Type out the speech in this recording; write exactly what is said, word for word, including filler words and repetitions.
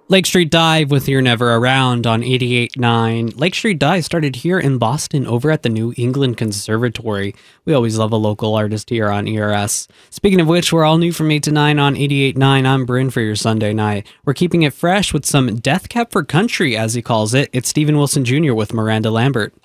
Lake Street Dive with You're Never Around on eighty-eight point nine. Lake Street Dive started here in Boston over at the New England Conservatory. We always love a local artist here on E R S. Speaking of which, we're all new from eight to nine on eighty-eight point nine. I'm Bryn for your Sunday night. We're keeping it fresh with some Death Cab for Country, as he calls it. It's Steven Wilson Junior with Miranda Lambert.